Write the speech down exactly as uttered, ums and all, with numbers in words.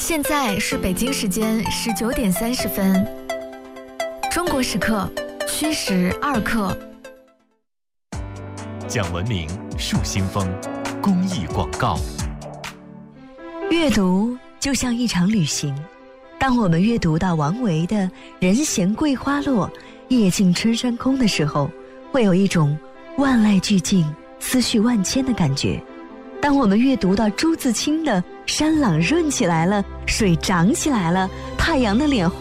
现在是北京时间十九点三十分，中国时刻虚实二刻。 讲文明树新风，公益广告。 阅读就像一场旅行，当我们阅读到王维的“人闲桂花落，夜静春山空”的时候，会有一种万籁俱静、思绪万千的感觉。当我们阅读到朱自清的“山朗润起来了，水涨起来了，太阳的脸红